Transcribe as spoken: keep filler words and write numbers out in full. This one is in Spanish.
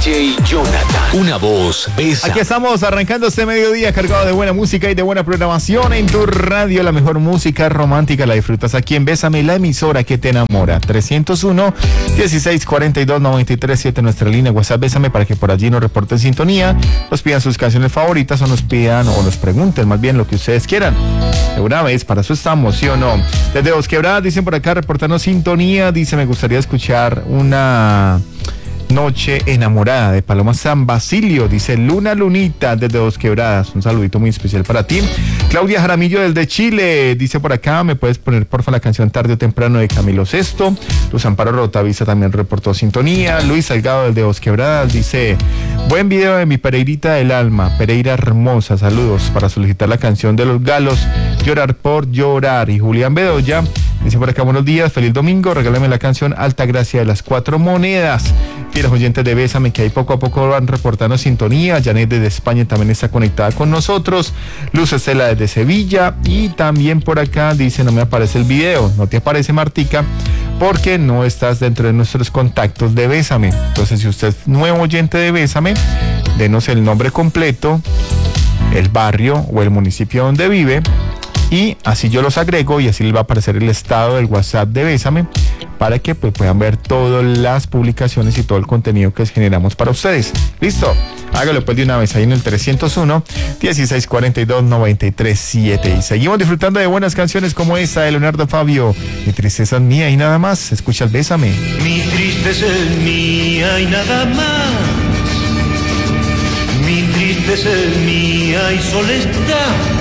J Jonathan, una voz besa. Aquí estamos arrancando este mediodía cargado de buena música y de buena programación en tu radio. La mejor música romántica la disfrutas aquí en Bésame, la emisora que te enamora. trescientos uno, dieciséis cuarenta y dos, noventa y tres siete, nuestra línea WhatsApp Bésame, para que por allí nos reporten sintonía, nos pidan sus canciones favoritas o nos pidan o nos pregunten más bien lo que ustedes quieran. De una vez, para eso estamos, ¿sí o no? Desde Dos Quebradas dicen por acá, reportarnos sintonía. Dice, me gustaría escuchar una Noche Enamorada de Paloma San Basilio. Dice Luna Lunita desde Dos Quebradas. Un saludito muy especial para ti. Claudia Jaramillo desde Chile dice por acá, me puedes poner porfa la canción Tarde o Temprano de Camilo Sesto. Luz Amparo Rotavisa también reportó sintonía. Luis Salgado desde Dos Quebradas dice, buen video de mi Pereirita del alma, Pereira hermosa, saludos, para solicitar la canción de Los Galos, Llorar por Llorar. Y Julián Bedoya dice por acá, buenos días, feliz domingo, regálame la canción Alta Gracia de las Cuatro Monedas. Fieles oyentes de Bésame, que ahí poco a poco van reportando sintonía. Janet desde España también está conectada con nosotros. Luz Estela desde Sevilla. Y también por acá dice, no me aparece el video. No te aparece, Martica, porque no estás dentro de nuestros contactos de Bésame. Entonces, si usted es nuevo oyente de Bésame, denos el nombre completo, el barrio o el municipio donde vive, y así yo los agrego y así les va a aparecer el estado del WhatsApp de Bésame, para que pues, puedan ver todas las publicaciones y todo el contenido que generamos para ustedes. ¿Listo? Hágalo pues de una vez ahí en el trescientos uno, dieciséis cuarenta y dos, noventa y tres siete. Y seguimos disfrutando de buenas canciones como esta de Leonardo Fabio. Mi tristeza es mía y nada más. Escucha el Bésame. Mi tristeza es mía y nada más. Mi tristeza es mía y solo está.